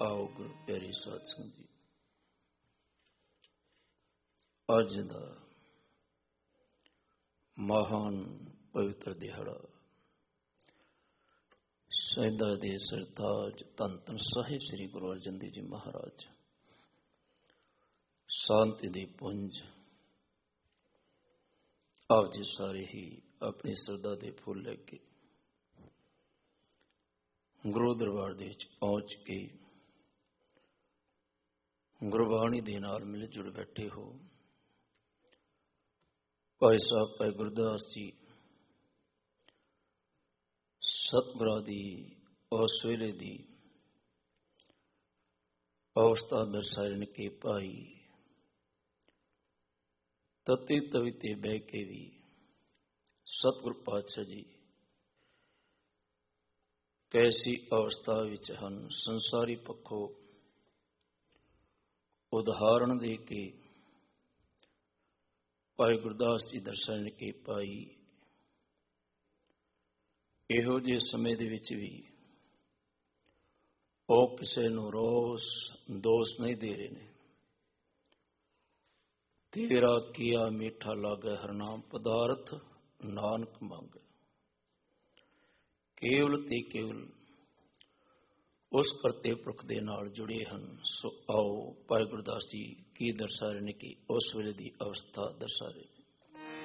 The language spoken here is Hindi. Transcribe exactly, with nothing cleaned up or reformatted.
आओ गुरु प्यारी साध संगत जी, अज दा महान पवित्र दिहाड़ा शहीदां दे सरताज धन धन साहिब श्री गुरु अर्जन देव जी महाराज शांति दी पुंज आप जी सारे ही अपनी श्रद्धा दे फुल लेके गुरु दरबार दे विच पहुंच के गुरबाणी दे नाल मिल जुड़ बैठे हो। भाई साहब भाई गुरदास जी सतगुरां दी उस वेले दी अवस्था दर्शाने के भाई तती तवी ते बह के भी सतगुरु पातशाह जी कैसी अवस्था विच हन संसारी पक्षों उदाहरण दे के भाई गुरदास जी दर्शन के पाई इहो जे समय दे विच भी ओ किसे नूं रोस दोष नहीं दे रहे ने। तेरा किया मीठा लागे हर नाम पदार्थ नानक मंग, केवल ते केवल उस करते पुरख दे नाल जुड़े हन। सो आओ भाई गुरदास जी की दर्शा रहे ने कि उस वेले दी अवस्था दर्शा रहे।